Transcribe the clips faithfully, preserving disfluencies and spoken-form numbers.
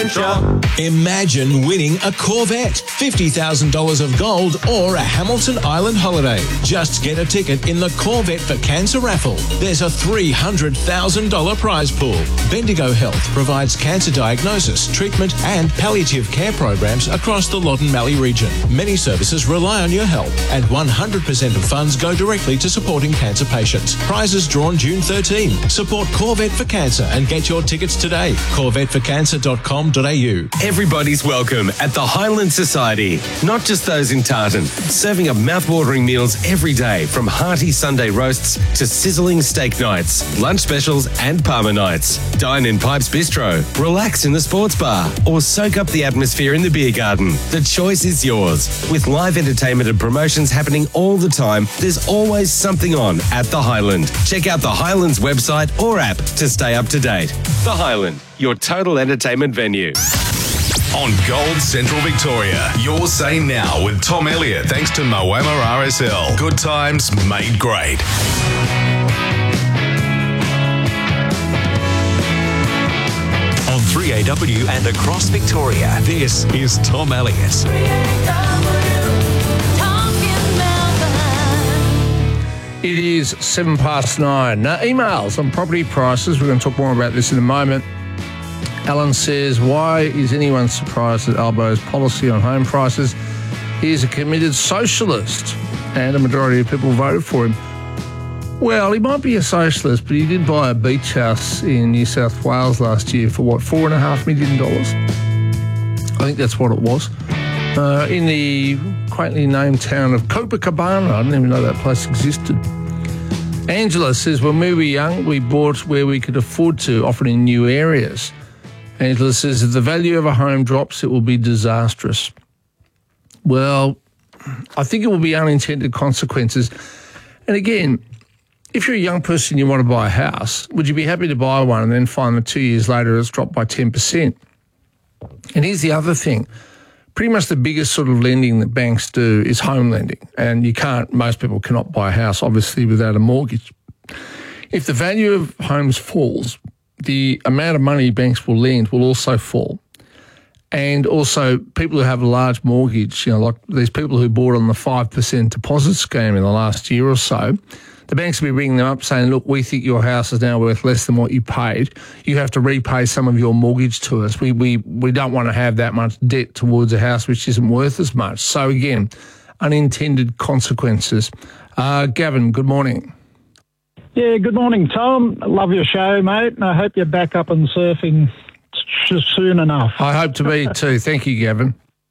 adventure. Imagine winning a Corvette, fifty thousand dollars of gold, or a Hamilton Island holiday. Just get a ticket in the Corvette for Cancer raffle. There's a three hundred thousand dollars prize pool. Bendigo Health provides cancer diagnosis, treatment and palliative care programs across the Loddon Mallee region. Many services rely on your help, and one hundred percent of funds go directly to supporting cancer patients. Prizes drawn June thirteenth. Support Corvette for Cancer and get your tickets today. corvette for cancer dot com dot a u. Everybody's welcome at the Highland Society. Not just those in Tartan. Serving up mouth-watering meals every day, from hearty Sunday roasts to sizzling steak nights, lunch specials and Parma nights. Dine in Pipes Bistro, relax in the sports bar, or soak up the atmosphere in the beer garden. The choice is yours. With live entertainment and promotions happening all the time, there's always something on at the Highland. Check out the Highlands website or app to stay up to date. The Highland, your total entertainment venue. On Gold Central Victoria, your say now with Tom Elliott, thanks to Moama R S L. Good times made great. On three A W and across Victoria, this is Tom Elliott. It is seven past nine. Now, emails on property prices. We're going to talk more about this in a moment. Alan says, why is anyone surprised at Albo's policy on home prices? He is a committed socialist, and a majority of people voted for him. Well, he might be a socialist, but he did buy a beach house in New South Wales last year for, what, four and a half million dollars? I think that's what it was. Uh, in the quaintly named town of Copacabana. I didn't even know that place existed. Angela says, when we were young, we bought where we could afford to, often in new areas. Angela says, if the value of a home drops, it will be disastrous. Well, I think it will be unintended consequences. And again, if you're a young person and you want to buy a house, would you be happy to buy one and then find that two years later it's dropped by ten percent? And here's the other thing. Pretty much the biggest sort of lending that banks do is home lending. And you can't, most people cannot buy a house, obviously, without a mortgage. If the value of homes falls, the amount of money banks will lend will also fall. And also, people who have a large mortgage, you know, like these people who bought on the five percent deposit scheme in the last year or so, the banks will be ringing them up saying, look, we think your house is now worth less than what you paid. You have to repay some of your mortgage to us. We we we don't want to have that much debt towards a house which isn't worth as much. So, again, unintended consequences. Uh, Gavin, good morning. Yeah, good morning, Tom. I love your show, mate, and I hope you're back up and surfing soon enough. I hope to be too. Thank you, Gavin.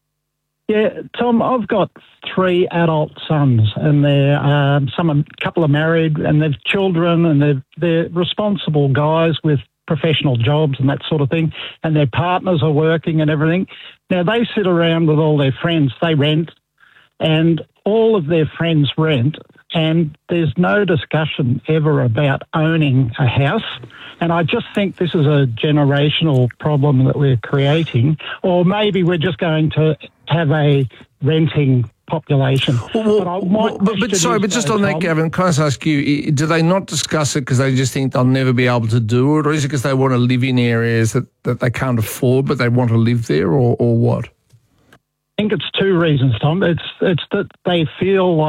Yeah, Tom, I've got three adult sons, and they're um, some a couple are married, and they've children, and they're they're responsible guys with professional jobs and that sort of thing, and their partners are working and everything. Now they sit around with all their friends. They rent, and all of their friends rent, and there's no discussion ever about owning a house. And I just think this is a generational problem that we're creating, or maybe we're just going to have a renting population. Well, well, but, but, but sorry, but just on that, Gavin, can I just ask you, do they not discuss it because they just think they'll never be able to do it, or is it because they want to live in areas that, that they can't afford but they want to live there, or, or what? I think it's two reasons, Tom. It's, it's that they feel like